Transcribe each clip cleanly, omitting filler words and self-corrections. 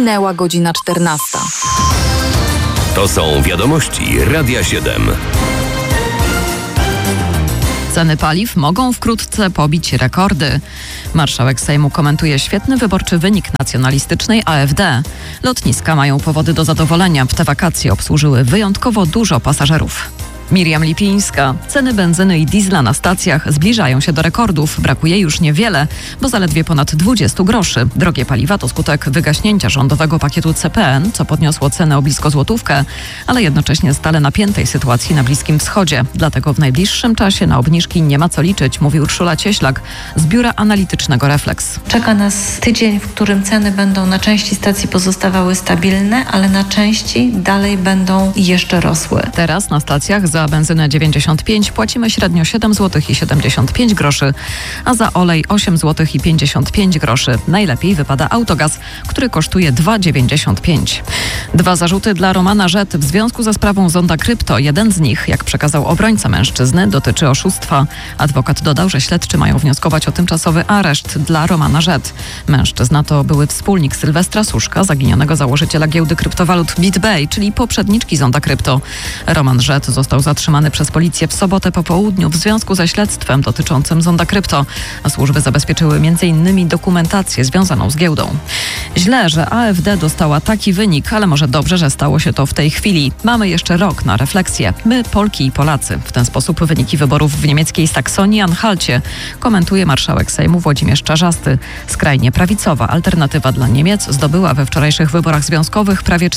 Minęła godzina 14. To są wiadomości Radia 7. Ceny paliw mogą wkrótce pobić rekordy. Marszałek Sejmu komentuje świetny wyborczy wynik nacjonalistycznej AfD. Lotniska mają powody do zadowolenia. W te wakacje obsłużyły wyjątkowo dużo pasażerów. Miriam Lipińska. Ceny benzyny i diesla na stacjach zbliżają się do rekordów. Brakuje już niewiele, bo zaledwie ponad 20 groszy. Drogie paliwa to skutek wygaśnięcia rządowego pakietu CPN, co podniosło cenę o blisko złotówkę, ale jednocześnie stale napiętej sytuacji na Bliskim Wschodzie. Dlatego w najbliższym czasie na obniżki nie ma co liczyć, mówi Urszula Cieślak z biura analitycznego Reflex. Czeka nas tydzień, w którym ceny będą na części stacji pozostawały stabilne, ale na części dalej będą jeszcze rosły. Teraz na stacjach za benzynę 95 płacimy średnio 7 zł i 75 groszy, a za olej 8 zł i 55 groszy. Najlepiej wypada autogaz, który kosztuje 2,95. 2 zarzuty dla Romana Rzet w związku ze sprawą Zonda Krypto. Jeden z nich, jak przekazał obrońca mężczyzny, dotyczy oszustwa. Adwokat dodał, że śledczy mają wnioskować o tymczasowy areszt dla Romana Rzet. Mężczyzna to były wspólnik Sylwestra Suszka, zaginionego założyciela giełdy kryptowalut BitBay, czyli poprzedniczki Zonda Krypto. Roman Rzet został zatrzymany przez policję w sobotę po południu w związku ze śledztwem dotyczącym Zonda Krypto, a służby zabezpieczyły m.in. dokumentację związaną z giełdą. Źle, że AfD dostała taki wynik, ale może dobrze, że stało się to w tej chwili. Mamy jeszcze rok na refleksję. My, Polki i Polacy. W ten sposób wyniki wyborów w niemieckiej Saksonii-Anhalcie komentuje marszałek Sejmu Włodzimierz Czarzasty. Skrajnie prawicowa Alternatywa dla Niemiec zdobyła we wczorajszych wyborach związkowych prawie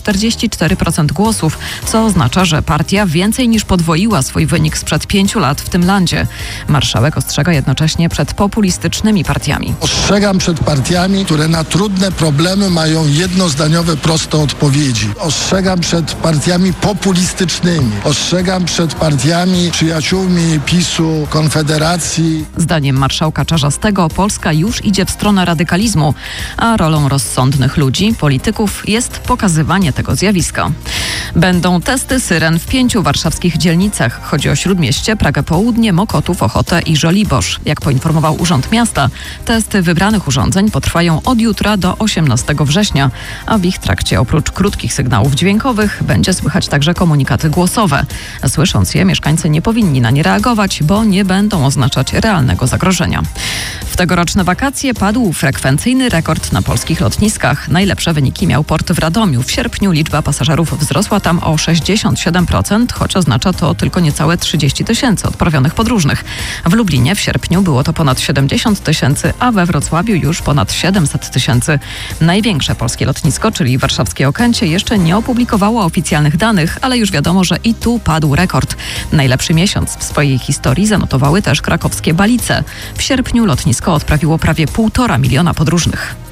44% głosów, co oznacza, że partia więcej niż podwoiła swój wynik sprzed 5 lat w tym landzie. Marszałek ostrzega jednocześnie przed populistycznymi partiami. Ostrzegam przed partiami, które na trudne problemy mają jednozdaniowe, proste odpowiedzi. Ostrzegam przed partiami populistycznymi. Ostrzegam przed partiami przyjaciółmi PiS-u, Konfederacji. Zdaniem marszałka Czarzastego Polska już idzie w stronę radykalizmu, a rolą rozsądnych ludzi, polityków jest pokazywanie tego zjawiska. Będą testy syren w 5 warszawskich dzielnicach. Chodzi o Śródmieście, Pragę Południe, Mokotów, Ochotę i Żoliborz. Jak poinformował Urząd Miasta, testy wybranych urządzeń potrwają od jutra do 18 września, a w ich trakcie oprócz krótkich sygnałów dźwiękowych będzie słychać także komunikaty głosowe. Słysząc je, mieszkańcy nie powinni na nie reagować, bo nie będą oznaczać realnego zagrożenia. W tegoroczne wakacje padł frekwencyjny rekord na polskich lotniskach. Najlepsze wyniki miał port w Radomiu. W sierpniu liczba pasażerów wzrosła tam o 67%, choć oznacza to tylko niecałe 30 000 odprawionych podróżnych. W Lublinie w sierpniu było to ponad 70 000, a we Wrocławiu już ponad 700 000. Największe polskie lotnisko, czyli warszawskie Okęcie, jeszcze nie opublikowało oficjalnych danych, ale już wiadomo, że i tu padł rekord. Najlepszy miesiąc w swojej historii zanotowały też krakowskie Balice. W sierpniu lotnisko odprawiło prawie 1,5 miliona podróżnych.